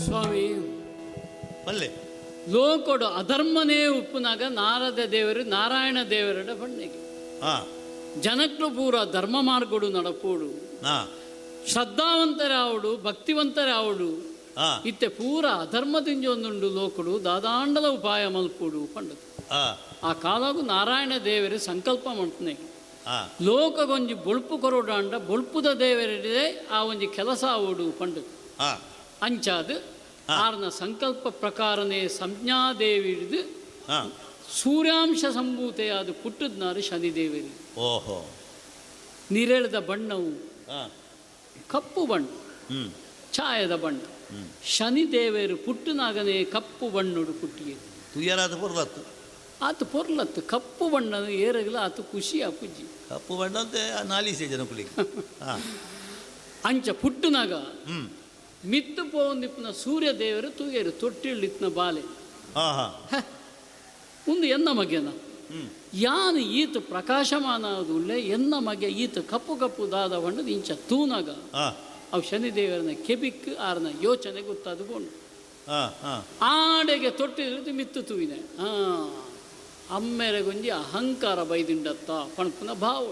ಸ್ವಾಮಿ ಬಲ್ಲೆ ಲೋಕೊಡು ಅಧರ್ಮನೇ ಉಪ್ಪುನಾಗ ನಾರದ ದೇವರು ನಾರಾಯಣ ದೇವರಡ ಬಣ್ಣೆಗೆ ಜನಕ್ಕಳು ಪೂರ ಧರ್ಮ ಮಾರ್ಗಡು ನಡಪೋಡು ಶ್ರದ್ಧಾವಂತರೇ ಆವಡು ಭಕ್ತಿವಂತರೇ ಆವಡು ಇತ್ತೆ ಪೂರ ಅಧರ್ಮದಿಂದ ಒಂದುಂಡು ಲೋಕಡು ದಾದಾಂಡದ ಉಪಾಯ ಮಲ್ಪೋಡು ಪಂಡದು ಆ ಕಾಲಾಗು ನಾರಾಯಣ ದೇವರೇ ಸಂಕಲ್ಪ ಮಾಡ್ತಾನೆ ಲೋಕಗೊಂಜಿ ಬೊಳ್ಪು ಕೊರೋಡಾಂಡ ಬೊಳ್ಪುದ ದೇವರೇ ಆ ಒಂಜಿ ಕೆಲಸ ಆವಡು ಪಂಡದು ಅಂಚಾದ ಆರ್ನ ಸಂಕಲ್ಪ ಪ್ರಕಾರನೇ ಸಂಜ್ಞಾದೇವಿ ಹಿಡಿದು ಸೂರ್ಯಾಂಶ ಸಂಭೂತೆಯಾದ ಪುಟ್ಟದ್ನಾರು ಶನಿದೇವರಿ. ಓಹೋ ನೀರೆಳೆದ ಬಣ್ಣವು ಕಪ್ಪು ಬಣ್ಣ, ಛಾಯದ ಬಣ್ಣ. ಶನಿದೇವರು ಪುಟ್ಟನಾಗನೇ ಕಪ್ಪು ಬಣ್ಣಡು ಪುಟ್ಟಿಗೆ ಪೊರ್ಲತ್ತು ಆತು ಪೊರ್ಲತ್ತು ಕಪ್ಪು ಬಣ್ಣ ಏರಗಲ ಆತು ಖುಷಿ ಅಪ್ಪುಜ್ಜಿ ಕಪ್ಪು ಬಣ್ಣ ಅಂತ ನಾಲಿಸೆ ಜನ ಅಂಚ ಪುಟ್ಟನಾಗ ಮಿತ್ತು ಪೋಂದಿಪ್ಪನ ಸೂರ್ಯ ದೇವರು ತೂಗೇರು ತೊಟ್ಟಿಳಿತ್ನ ಬಾಲೆ ಒಂದು ಎನ್ನ ಮಗೆನ ಯಾನು ಈತ ಪ್ರಕಾಶಮಾನ ಆದುಳ್ಳೆ ಎನ್ನ ಮಗೆ ಈತ ಕಪ್ಪು ಕಪ್ಪು ದಾದ ಬಣ್ಣದ ಇಂಚ ತೂನಾಗ ಅವು ಶನಿದೇವರನ್ನ ಕೆಬಿಕ್ ಆರ್ನ ಯೋಚನೆ ಗೊತ್ತಾದುಕೊಂಡು ಆಡೆಗೆ ತೊಟ್ಟಿಳಿದು ಮಿತ್ತು ತೂವಿನ ಅಮ್ಮೆರೆಗೊಂಜಿ ಅಹಂಕಾರ ಬೈದಿಂಡತ್ತ ಪಣಪುನ ಭಾವ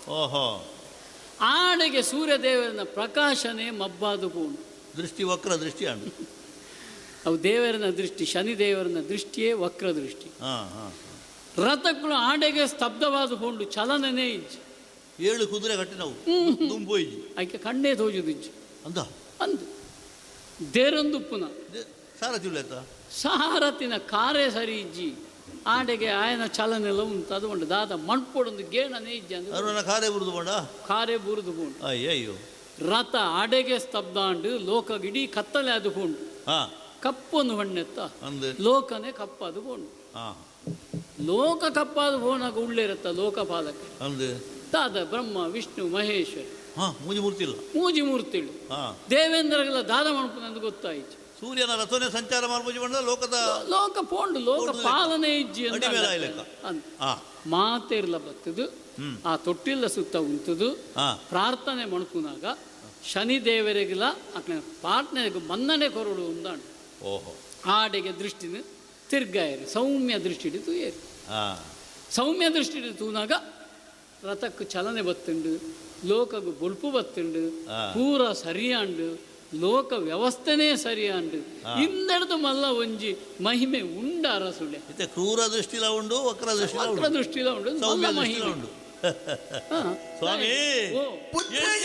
ಆಡೆಗೆ ಸೂರ್ಯದೇವರನ್ನ ಪ್ರಕಾಶನೇ ಮಬ್ಬಾದು ಪೋಣು ದೃಷ್ಟಿ ವಕ್ರ ದೃಷ್ಟಿ ಅಂಡು ಅವು ದೇವರನ ದೃಷ್ಟಿ ಶನಿದೇವರನ ದೃಷ್ಟಿಯೇ ವಕ್ರ ದೃಷ್ಟಿ. ರಥಗಳು ಆಡೆಗೆ ಸ್ತಬ್ಧವಾದ ಕೊಂಡು ಚಲನನೇ ಇಜ್ಜಿ 7 ಕುದುರೆ ಕಟ್ಟಿನವು ತುಂಬೋಯ್ಜಿ ಆಕೆ ಕಣ್ಣೇ ತೋಜುದಿಜ್ಜಿ ಅಂದ ಅಂದು ದೇರಂದುಪ್ಪುನ ಸಾರಥಿ ಸಾರಥಿನ ಕಾರೇ ಸರಿ ಇಜ್ಜಿ ಆಡೆಗೆ ಆಯನ ಚಲನೆಲ್ಲ ಉಂಟು ಅದುಕೊಂಡು ದಾದ ಮಣ್ಪೊಡೊಂದು ಗೇಣನೇ ಇಜ್ಜಿ ಅಂದ್ರೆ ಕಾರೇ ಬುರುದು ಕೊಂಡು ಅಯ್ಯೋ ರಥ ಆಡೆಗೆ ಸ್ತಬ್ಧ ಅಂಡು ಲೋಕ ಇಡೀ ಕತ್ತಲೆ ಅದುಕೊಂಡು ಕಪ್ಪೊಂದು ಹೊಣ್ಣೆತ್ತ ಲೋಕನೇ ಕಪ್ಪದು ಕೊಂಡು ಲೋಕ ಕಪ್ಪಾದ ಹೋನಾಗ ಉಳ್ಳಿರತ್ತ ಲೋಕಪಾಲಕ್ಕೆ ದಾದ ಬ್ರಹ್ಮ ವಿಷ್ಣು ಮಹೇಶ್ವರ ಮೂಜಿ ಮೂರ್ತಿಳು ದೇವೇಂದ್ರಗೆಲ್ಲ ದಾದ ಮಾಡ್ಕೊಂಡು ಗೊತ್ತಾಯ್ತು ಸೂರ್ಯನ ರಥನೆ ಸಂಚಾರ ಮಾಡ್ಬೋದು ಲೋಕದ ಲೋಕ ಪೋಂಡು ಲೋಕ ಪಾಲನೆ ಇಜ್ಜಿ ಮಾತೇರ್ಲ ಬತ್ತದು ಆ ತೊಟ್ಟಿಲ್ಲ ಸುತ್ತ ಉಂಟದು ಪ್ರಾರ್ಥನೆ ಮಣ್ಕುನಾಗ ಶನಿದೇವರಿಗೆಲ್ಲ ಪ್ರಾರ್ಥನೆಗೆ ಮನ್ನಣೆ ಕೊರಡು ಉಂದಾಂಡು ಆಡೆಗೆ ದೃಷ್ಟಿನ ತಿರ್ಗಾಯರಿ ಸೌಮ್ಯ ದೃಷ್ಟಿ ಹಿಡಿದು ಏರಿ ಸೌಮ್ಯ ದೃಷ್ಟಿ ಹಿಡಿದು ತೂನಾಗ ರಥಕ್ಕೆ ಚಲನೆ ಬತ್ತುಂಡು ಲೋಕಗೂ ಬೊಲ್ಪು ಬತ್ತುಂಡು ಪೂರ ಸರಿಯಾಂಡು ಲೋಕ ವ್ಯವಸ್ಥೆನೇ ಸರಿಯಾಂಡು ಇಂದೆಡ್ದು ಮಲ್ಲ ಒಂಜಿ ಮಹಿಮೆ ಉಂಡ ಅರಸುಳೆ ಕ್ರೂರ ದೃಷ್ಟಿಲ ಉಂಡು ವಕ್ರ ದೃಷ್ಟಿಲ ಉಂಡು ಮಹಿಮೆ ಉಂಡು ಸ್ವಾಮಿ